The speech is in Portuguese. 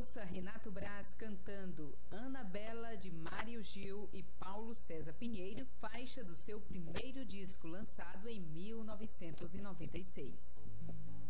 Ouça Renato Braz cantando Ana Bela, de Mário Gil e Paulo César Pinheiro, faixa do seu primeiro disco lançado em 1996.